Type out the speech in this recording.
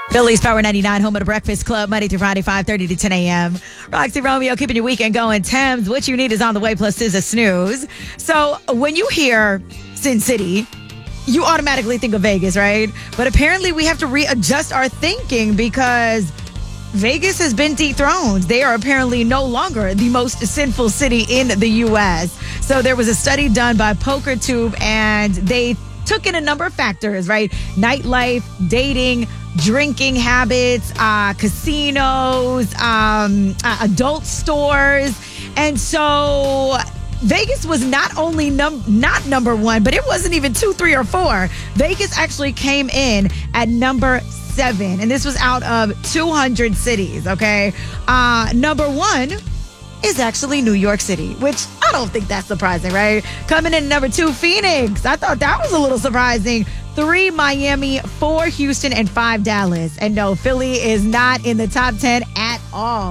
Phillies Power 99, home of the Breakfast Club, Monday through Friday, 5:30 to 10 a.m. Roxy Romeo keeping your weekend going. Thames, what you need is on the way, plus is a snooze. So when you hear Sin City, you automatically think of Vegas, right? But apparently we have to readjust our thinking because Vegas has been dethroned. They are apparently no longer the most sinful city in the U.S. So there was a study done by PokerTube, and they took in a number of factors, right? Nightlife, dating, drinking habits, casinos, adult stores. And so Vegas was not only not number one, but it wasn't even 2, 3, or 4. Vegas actually came in at number 7, and this was out of 200 cities, okay? Number 1 is actually New York City, which I don't think that's surprising, right? Coming in number 2, Phoenix. I thought that was a little surprising. 3, Miami, 4, Houston, and 5, Dallas. And no, Philly is not in the top 10 at all.